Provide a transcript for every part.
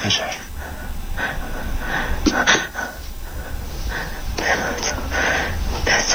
回事？带走。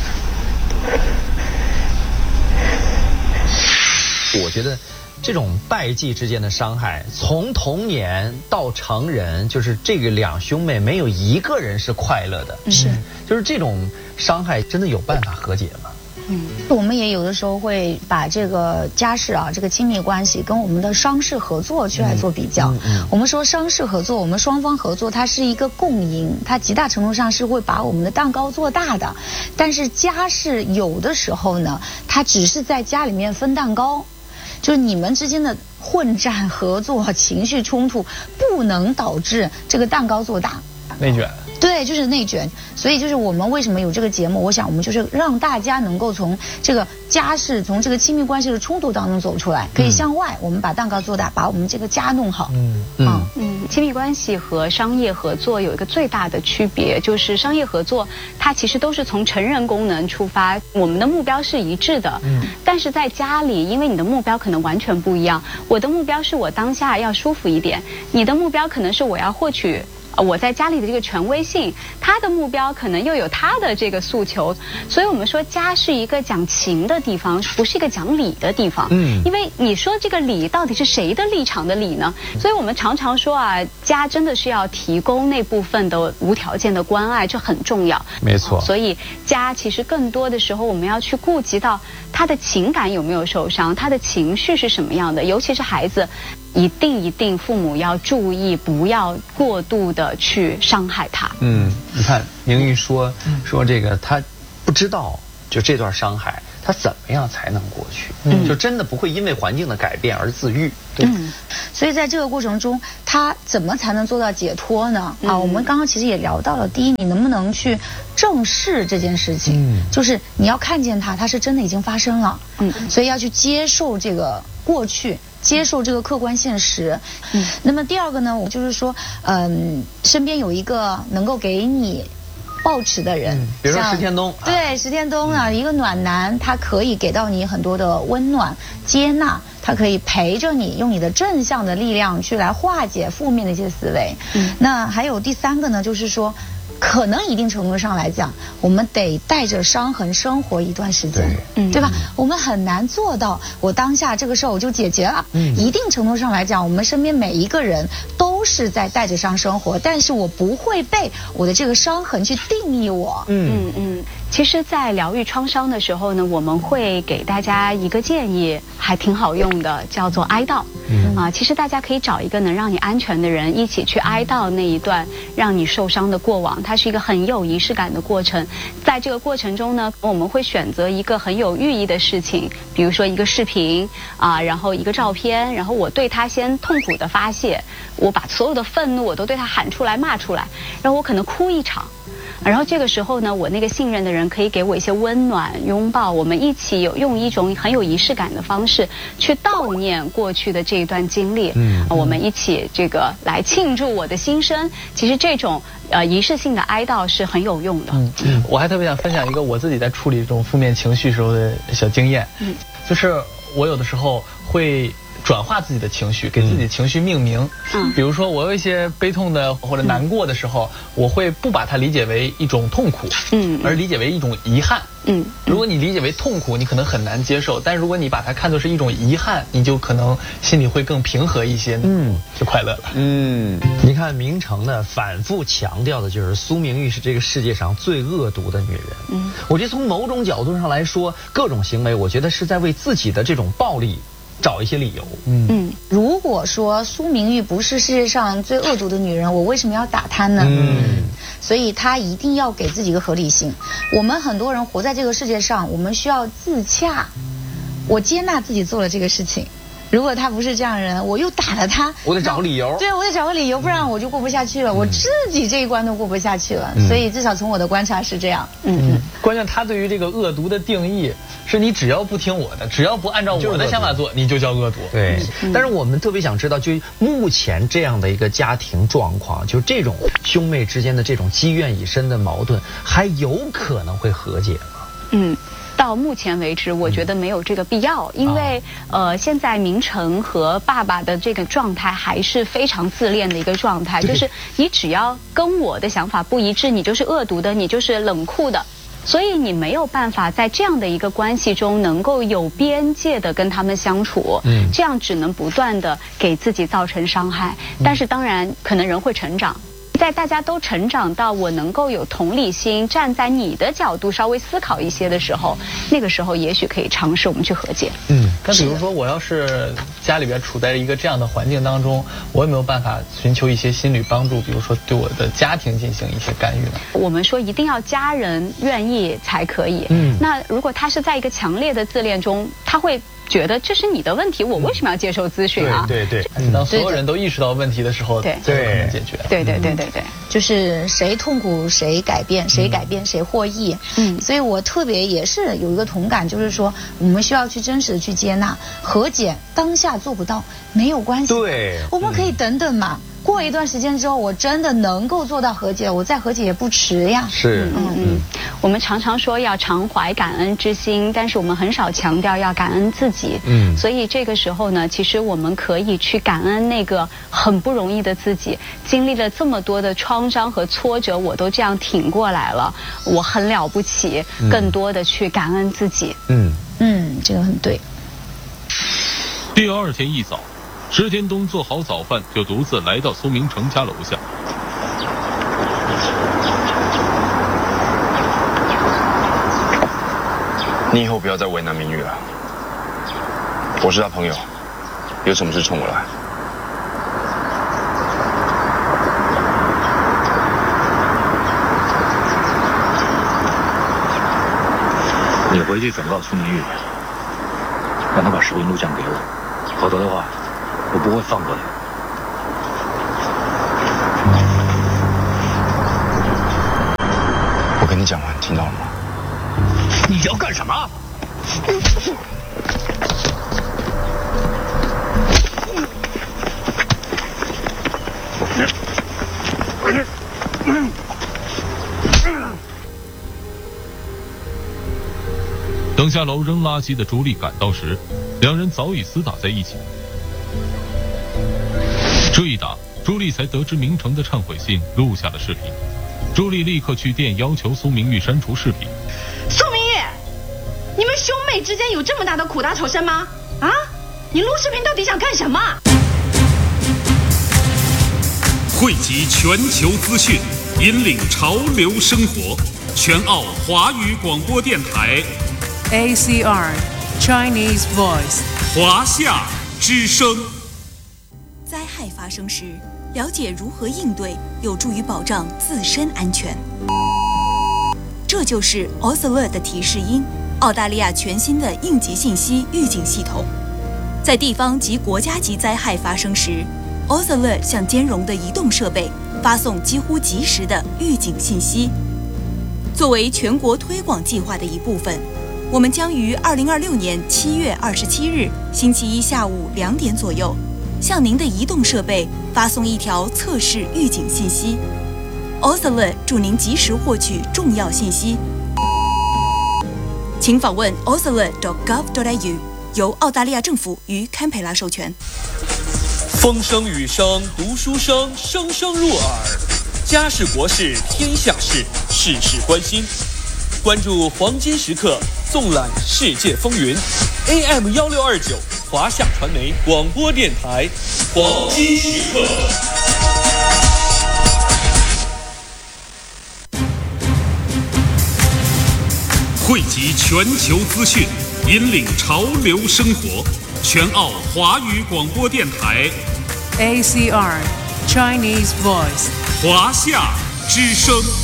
我觉得这种拜祭之间的伤害，从童年到成人，就是这个两兄妹没有一个人是快乐的。 是， 就是这种伤害真的有办法和解吗？ 我们也有的时候会把这个家事啊，这个亲密关系跟我们的商事合作去来做比较。我们说商事合作，我们双方合作，它是一个共赢，它极大程度上是会把我们的蛋糕做大的。但是家事有的时候呢，它只是在家里面分蛋糕，就是你们之间的混战、合作、情绪冲突，不能导致这个蛋糕做大。 内卷。 对，就是内卷。所以就是我们为什么有这个节目，我想我们就是让大家能够从这个家事、从这个亲密关系的冲突当中走出来，可以向外，我们把蛋糕做大，把我们这个家弄好。 亲密关系和商业合作有一个最大的区别，就是商业合作它其实都是从成人功能出发，我们的目标是一致的。但是在家里，因为你的目标可能完全不一样，我的目标是我当下要舒服一点，你的目标可能是我要获取我在家里的这个权威性，他的目标可能又有他的这个诉求，所以我们说家是一个讲情的地方，不是一个讲理的地方。因为你说这个理到底是谁的立场的理呢？所以我们常常说啊，家真的是要提供那部分的无条件的关爱，这很重要。 没错。 所以家其实更多的时候我们要去顾及到他的情感有没有受伤，他的情绪是什么样的，尤其是孩子。一定父母要注意，不要过度的去伤害他。 你看明玉说这个他不知道就这段伤害他怎么样才能过去，就真的不会因为环境的改变而自愈。对。 所以在这个过程中，他怎么才能做到解脱呢？我们刚刚其实也聊到了，第一，你能不能去正视这件事情？就是你要看见它是真的已经发生了。所以要去接受这个过去。接受这个客观现实。那么第二个呢，我就是说，身边有一个能够给你抱持的人， 比如说石天东。 对，石天东啊，一个暖男，他可以给到你很多的温暖、接纳，他可以陪着你，用你的正向的力量去来化解负面的一些思维。那还有第三个呢，就是说。可能一定程度上来讲，我们得带着伤痕生活一段时间，对吧？我们很难做到我当下这个事儿我就解决了。一定程度上来讲，我们身边每一个人都是在带着伤生活，但是我不会被我的这个伤痕去定义我。 其实，在疗愈创伤的时候呢，我们会给大家一个建议，还挺好用的，叫做哀悼。其实大家可以找一个能让你安全的人，一起去哀悼那一段让你受伤的过往。它是一个很有仪式感的过程。在这个过程中呢，我们会选择一个很有寓意的事情，比如说一个视频然后一个照片，然后我对他先痛苦的发泄，我把所有的愤怒我都对他喊出来、骂出来，然后我可能哭一场。然后这个时候呢，我那个信任的人可以给我一些温暖拥抱，我们一起用一种很有仪式感的方式去悼念过去的这一段经历。我们一起这个来庆祝我的新生。其实这种仪式性的哀悼是很有用的。 我还特别想分享一个我自己在处理这种负面情绪时候的小经验。就是我有的时候会转化自己的情绪，给自己情绪命名。比如说我有一些悲痛的或者难过的时候，我会不把它理解为一种痛苦，而理解为一种遗憾。如果你理解为痛苦，你可能很难接受；但如果你把它看作是一种遗憾，你就可能心里会更平和一些，就快乐了。 你看明成呢，反复强调的就是苏明玉是这个世界上最恶毒的女人。我觉得从某种角度上来说，各种行为，我觉得是在为自己的这种暴力找一些理由。 如果说苏明玉不是世界上最恶毒的女人，我为什么要打她呢？所以她一定要给自己一个合理性。我们很多人活在这个世界上，我们需要自洽。我接纳自己做了这个事情。如果他不是这样的人，我又打了他， 我得找个理由。 对，我得找个理由，不然我就过不下去了。我自己这一关都过不下去了。所以至少从我的观察是这样。 关键他对于这个恶毒的定义是你只要不听我的，只要不按照我的想法做，你就叫恶毒。 对。但是我们特别想知道，就目前这样的一个家庭状况，就这种兄妹之间的这种积怨已深的矛盾，还有可能会和解吗？ 到目前为止，我觉得没有这个必要，因为现在明成和爸爸的这个状态还是非常自恋的一个状态，就是你只要跟我的想法不一致，你就是恶毒的，你就是冷酷的。所以你没有办法在这样的一个关系中能够有边界的跟他们相处，这样只能不断的给自己造成伤害。但是当然，可能人会成长。在大家都成长到我能够有同理心，站在你的角度稍微思考一些的时候，那个时候也许可以尝试我们去和解。 那比如说我要是家里边处在一个这样的环境当中，我有没有办法寻求一些心理帮助，比如说对我的家庭进行一些干预呢？ 我们说一定要家人愿意才可以。那如果他是在一个强烈的自恋中，他会觉得这是你的问题，我为什么要接受咨询啊？ 对， 当所有人都意识到问题的时候，才有可能解决。 对， 就是谁痛苦谁改变，谁改变谁获益。所以我特别也是有一个同感，就是说我们需要去真实的去接纳和解，当下做不到没有关系， 对， 我们可以等等嘛。过一段时间之后，我真的能够做到和解，我再和解也不迟呀。 是， 我们常常说要常怀感恩之心，但是我们很少强调要感恩自己。所以这个时候呢，其实我们可以去感恩那个很不容易的自己，经历了这么多的创伤和挫折，我都这样挺过来了，我很了不起。更多的去感恩自己。 这个很对。 第二天一早，石田东做好早饭，就独自来到苏明成家楼下。 你以后不要再为难明玉了，我是他朋友，有什么事冲我来。 你回去转告苏明玉，让他把视频录像给我，否则的话，我不会放过你。 我跟你讲完，听到了吗？ 你要干什么？ 等下楼扔垃圾的朱莉赶到时，两人早已厮打在一起。这一打，朱莉才得知明成的忏悔信录下了视频。朱莉立刻去电要求苏明玉删除视频。 苏明玉，你们兄妹之间有这么大的苦大仇深吗？啊，你录视频到底想干什么？ 汇集全球资讯，引领潮流生活，全澳华语广播电台 ACR Chinese Voice 华夏之声。 灾害发生时，了解如何应对，有助于保障自身安全。这就是 Ausalert 的提示音，澳大利亚全新的应急信息预警系统。在地方及国家级灾害发生时， Ausalert 向兼容的移动设备发送几乎即时的预警信息。作为全国推广计划的一部分，我们将于2026年7月27日星期一下午2点左右，向您的移动设备发送一条测试预警信息。Ausalert 助您及时获取重要信息。请访问 ausalert.gov.au， 由澳大利亚政府与堪培拉授权。 风声雨声读书声，声声入耳。家事国事天下事，事事关心。关注黄金时刻，纵览世界风云。AM1629华夏传媒广播电台，黄金时刻。 汇集全球资讯，引领潮流生活，全澳华语广播电台 ACR Chinese Voice 华夏之声。